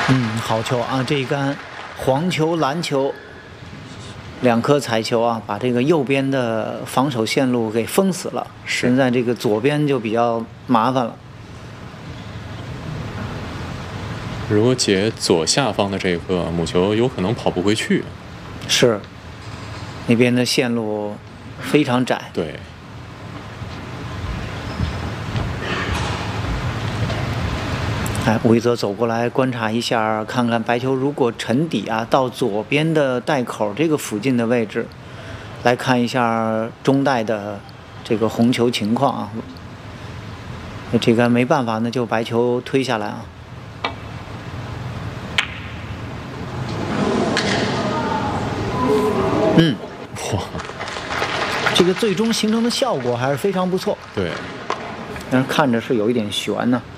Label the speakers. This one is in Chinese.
Speaker 1: 好球啊！这一杆黄球、蓝球2颗彩球啊，把这个右边的防守线路给封死了。现在这个左边就比较麻烦了。
Speaker 2: 如果解左下方的这个母球，有可能跑不回去。
Speaker 1: 是，那边的线路非常窄。
Speaker 2: 对。
Speaker 1: 吴一泽走过来观察一下，看看白球如果沉底啊，到左边的袋口这个附近的位置，来看一下中袋的这个红球情况啊。这个没办法，那就白球推下来啊。
Speaker 2: 哇，
Speaker 1: 这个最终形成的效果还是非常不错。
Speaker 2: 对，
Speaker 1: 但是看着是有一点悬呢。